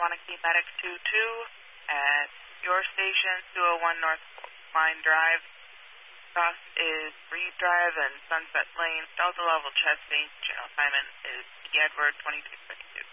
Wanakee Medic 22 at your station, 201 North Line Drive. Cross is Reed Drive and Sunset Lane. Delta level chest change. Channel assignment is Edward 2222.